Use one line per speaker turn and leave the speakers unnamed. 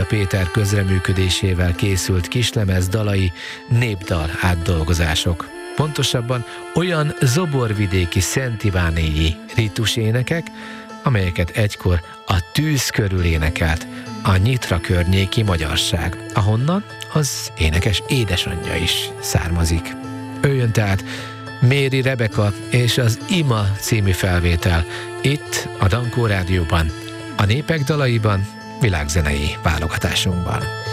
Péter közreműködésével készült kislemez dalai népdal átdolgozások. Pontosabban olyan zoborvidéki szentivánéi rítusénekek, amelyeket egykor a tűz körül énekelt a Nyitra környéki magyarság, ahonnan az énekes édesanyja is származik. Ő jön tehát Méri Rebeka és az Ima című felvétel itt a Dankó Rádióban, a Népek dalaiban, világzenei válogatásunkban.